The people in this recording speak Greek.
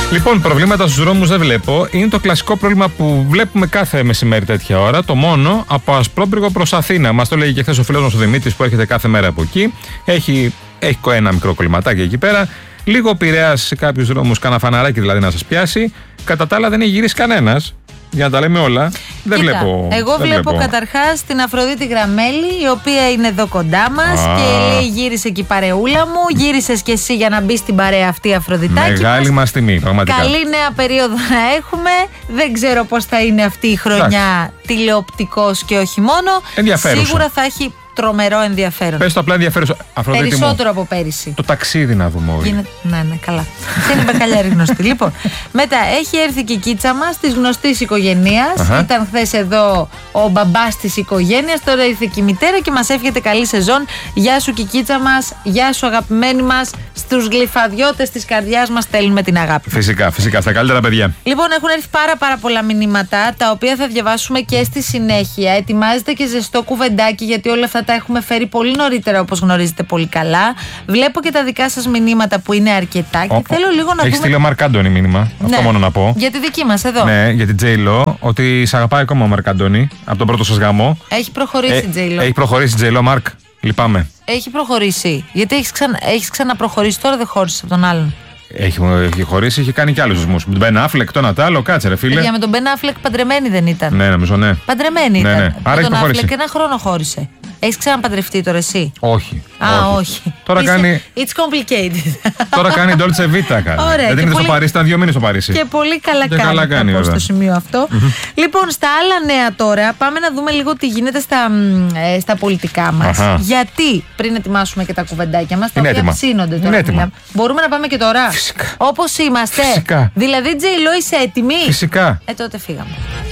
Λοιπόν, προβλήματα στους δρόμους δεν βλέπω. Είναι το κλασικό πρόβλημα που βλέπουμε κάθε μεσημέρι τέτοια ώρα. Το μόνο από Ασπρόμπυργο προς Αθήνα. Μας το λέει και χθες ο φίλος μας ο Δημήτρης που έρχεται κάθε μέρα από εκεί. Έχει ένα μικρό κολληματάκι εκεί πέρα. Λίγο Πειραιάς σε κάποιους δρόμους, κάνα φαναράκι δηλαδή να σας πιάσει. Κατά τα άλλα δεν έχει γυρίσει κανένας. Για να τα λέμε όλα, δεν βλέπω. Εγώ βλέπω καταρχάς την Αφροδίτη Γραμμέλη, η οποία είναι εδώ κοντά μας και λέει: γύρισε εκεί η παρεούλα μου. Γύρισες και εσύ για να μπει στην παρέα αυτή η Αφροδιτάκη. Μεγάλη μας τιμή, πραγματικά. Καλή νέα περίοδο να έχουμε. Δεν ξέρω πώς θα είναι αυτή η χρονιά τηλεοπτικός και όχι μόνο. Σίγουρα θα έχει τρομερό ενδιαφέρον. Πες το απλά ενδιαφέρον. Περισσότερο από πέρυσι. Το ταξίδι να δούμε όλοι. Ναι, καλά. Αυτή είναι η μπακαλιάρη γνωστή. Λοιπόν, μετά έχει έρθει και η κίτσα μας της γνωστής οικογένειας. Ήταν χθες εδώ ο μπαμπάς της οικογένειας. Τώρα ήρθε και η μητέρα και μας εύχεται καλή σεζόν. Γεια σου, κικίτσα μας. Γεια σου, αγαπημένοι μας. Στους γλυφαδιώτες της καρδιάς μας στέλνουμε την αγάπη. Φυσικά, στα καλύτερα παιδιά. Λοιπόν, έχουν έρθει πάρα πολλά μηνύματα, τα οποία θα διαβάσουμε και στη συνέχεια. Ετοιμάζεται και ζεστό κουβεντάκι, γιατί όλα αυτά τα έχουμε φέρει πολύ νωρίτερα, όπως γνωρίζετε πολύ καλά. Βλέπω και τα δικά σας μηνύματα που είναι αρκετά και θέλω λίγο να δούμε. Έχει στείλει ο Μαρκ Άντονι μήνυμα. Ναι. Αυτό μόνο να πω. Για τη δική μας εδώ. Ναι, για την Τζέιλο. Ότι σε αγαπάει ακόμα ο Μαρκ Άντονι από τον πρώτο σας γάμο. Έχει προχωρήσει η Τζέιλο. Έχει προχωρήσει η Τζέιλο, Μαρκ. Λυπάμαι. Έχει προχωρήσει. Γιατί έχεις ξαναπροχωρήσει, τώρα δεν χώρισες από τον άλλον. Έχει χωρίσει, έχει κάνει κι άλλους δεσμούς. Με τον Μπεν Αφλεκ, τον Ατάλο, κάτσε ρε φίλε. Για με τον Μπεν Αφλεκ παντρεμένη δεν ήταν. Ναι, νομίζω ναι. Παντρεμένη ήταν. Ναι. Άρα με τον Αφλεκ ένα χρόνο χώρισε. Έχεις ξαναπαντρευτεί τώρα εσύ? Όχι. Όχι. Τώρα κάνει. It's complicated. Τώρα κάνει Dolce Vita. Ωραία. Δεν είναι στο Παρίσι, ήταν 2 μήνες στο Παρίσι. Και πολύ καλά κάνει. Στο σημείο αυτό. Λοιπόν, στα άλλα νέα τώρα, πάμε να δούμε λίγο τι γίνεται στα πολιτικά μας. Γιατί πριν ετοιμάσουμε και τα κουβεντάκια μας, τα οποία ψήνονται τώρα. Μπορούμε να πάμε και τώρα. Φυσικά. Όπως είμαστε. Φυσικά. Δηλαδή, Τζέιλο, είσαι έτοιμη? Φυσικά. Τότε φύγαμε.